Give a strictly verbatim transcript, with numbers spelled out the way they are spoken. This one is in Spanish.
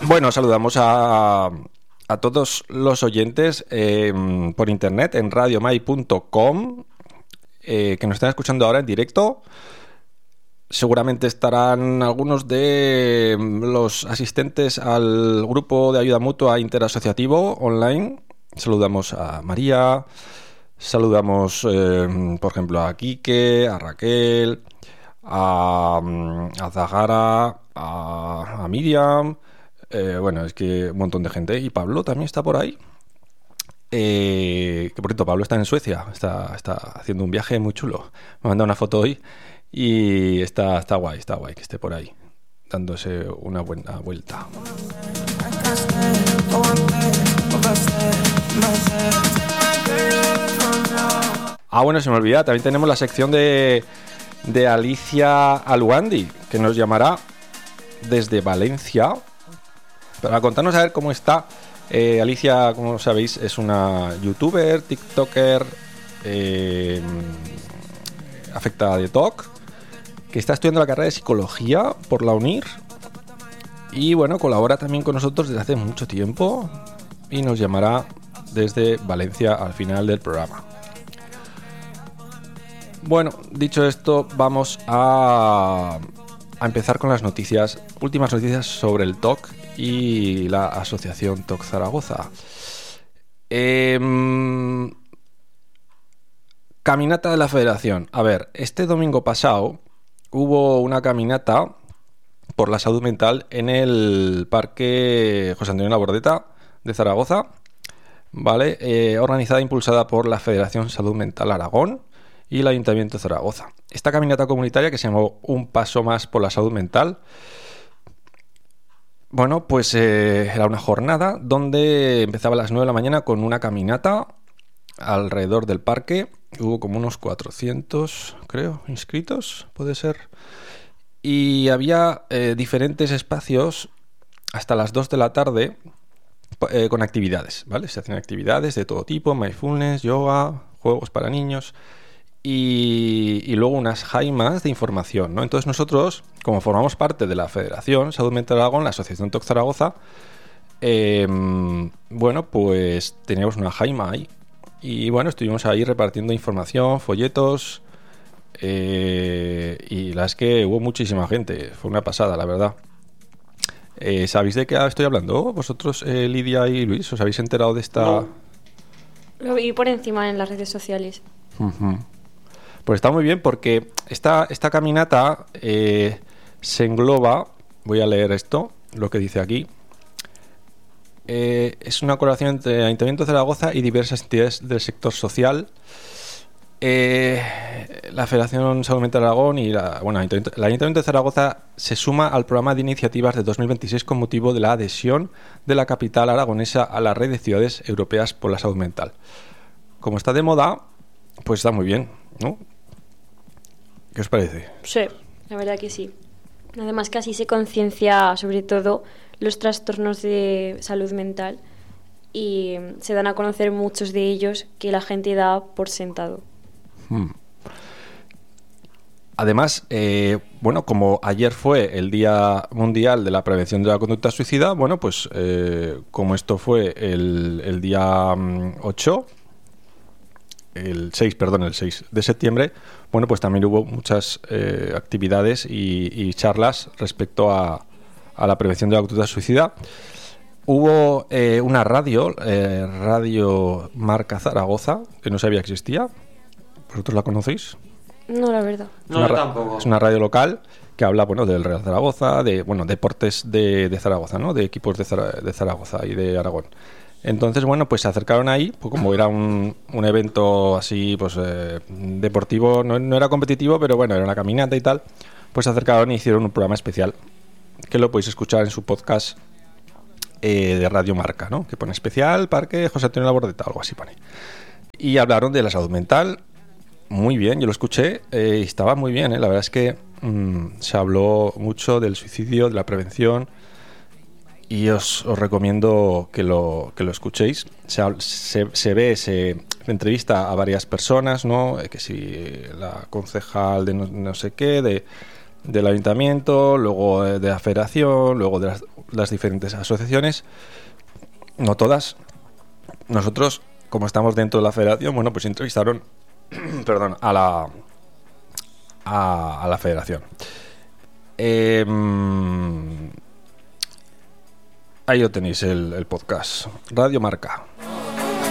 Bueno, saludamos a, a todos los oyentes eh, por internet en radio mai punto com eh, que nos están escuchando ahora en directo. Seguramente estarán algunos de los asistentes al grupo de ayuda mutua interasociativo online. Saludamos a María, saludamos, eh, por ejemplo, a Quique, a Raquel, a, a Zahara, a, a Miriam. Eh, bueno, es que un montón de gente. Y Pablo también está por ahí. Eh, que por cierto, Pablo está en Suecia. Está, está haciendo un viaje muy chulo. Me manda una foto hoy. Y está, está guay, está guay que esté por ahí, dándose una buena vuelta. Ah, bueno, se me olvida. También tenemos la sección de, de Alicia Aluandi, que nos llamará desde Valencia para contarnos a ver cómo está. eh, Alicia, como sabéis, es una youtuber, tiktoker, eh, afectada de T O C, que está estudiando la carrera de psicología por la UNIR y bueno, colabora también con nosotros desde hace mucho tiempo y nos llamará desde Valencia al final del programa. Bueno, dicho esto, vamos a, a empezar con las noticias, últimas noticias sobre el T O C y la asociación T O C Zaragoza. Eh, caminata de la Federación. A ver, este domingo pasado hubo una caminata por la salud mental en el Parque José Antonio Labordeta de Zaragoza, ¿vale? Eh, organizada e impulsada por la Federación Salud Mental Aragón y el Ayuntamiento de Zaragoza. Esta caminata comunitaria, que se llamó Un Paso Más por la Salud Mental, bueno, pues eh, era una jornada donde empezaba a las nueve de la mañana con una caminata alrededor del parque. Hubo como unos cuatrocientos, creo, inscritos, puede ser. Y había eh, diferentes espacios hasta las dos de la tarde eh, con actividades, ¿vale? Se hacían actividades de todo tipo, mindfulness, yoga, juegos para niños y, y luego unas jaimas de información, ¿no? Entonces nosotros, como formamos parte de la Federación Salud Mental Aragón, la Asociación T O C Zaragoza, eh, bueno, pues teníamos una jaima ahí. Y bueno, estuvimos ahí repartiendo información, folletos, eh, y la es que hubo muchísima gente, fue una pasada, la verdad. Eh, ¿Sabéis de qué estoy hablando? ¿Vosotros, eh, Lidia y Luis, os habéis enterado de esta...? No. Lo vi por encima en las redes sociales. Uh-huh. Pues está muy bien porque esta, esta caminata eh, se engloba, voy a leer esto, lo que dice aquí. Eh, es una colaboración entre el Ayuntamiento de Zaragoza y diversas entidades del sector social, eh, la Federación Salud Mental Aragón y la, bueno, el Ayuntamiento de Zaragoza se suma al programa de iniciativas de dos mil veintiséis con motivo de la adhesión de la capital aragonesa a la red de ciudades europeas por la salud mental. Como está de moda, pues está muy bien, ¿no? ¿Qué os parece? Sí, la verdad que sí. Además que así se conciencia sobre todo los trastornos de salud mental y se dan a conocer muchos de ellos que la gente da por sentado. Hmm. Además, eh, bueno, como ayer fue el Día Mundial de la Prevención de la Conducta Suicida, bueno, pues eh, como esto fue el, el día ocho, el seis, perdón, el seis de septiembre, bueno, pues también hubo muchas eh, actividades y, y charlas respecto a, a la prevención de la conducta suicida. Hubo eh, una radio, eh, Radio Marca Zaragoza, que no sabía que existía. ¿Vosotros la conocéis? No, la verdad. No, una, yo tampoco. Es una radio local que habla, bueno, del Real Zaragoza, de, bueno, deportes de, de Zaragoza, ¿no? De equipos de, Zara, de Zaragoza y de Aragón. Entonces, bueno, pues se acercaron ahí, pues como era un, un evento así, pues eh, deportivo, no, no era competitivo, pero bueno, era una caminata y tal, pues se acercaron y hicieron un programa especial que lo podéis escuchar en su podcast eh, de Radio Marca, ¿no? Que pone especial Parque José Antonio Labordeta, algo así pone. Y hablaron de la salud mental, muy bien, yo lo escuché eh, y estaba muy bien, ¿eh? La verdad es que mmm, se habló mucho del suicidio, de la prevención. Y os, os recomiendo que lo, que lo escuchéis. Se, se, se ve, se entrevista a varias personas, ¿no? Que si la concejal de no, no sé qué, de, del ayuntamiento, luego de la federación, luego de la las diferentes asociaciones, no todas. Nosotros, como estamos dentro de la federación, bueno, pues entrevistaron perdón, a la a, a la federación. Eh, ahí lo tenéis, el, el podcast Radio Marca.